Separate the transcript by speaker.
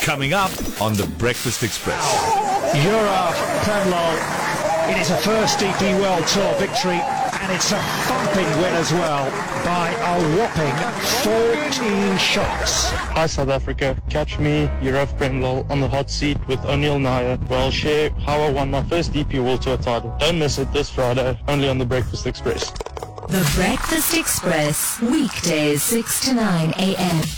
Speaker 1: Coming up on the Breakfast Express.
Speaker 2: Yura Premlol. It is a first DP World Tour victory, and it's a thumping win as well by a whopping 14 shots.
Speaker 3: Hi South Africa, catch me, Yura Premlol, on the hot seat with O'Neill Naya, where I'll share how I won my first DP World Tour title. Don't miss it this Friday, only on the Breakfast Express.
Speaker 4: The Breakfast Express, weekdays 6 to 9 a.m.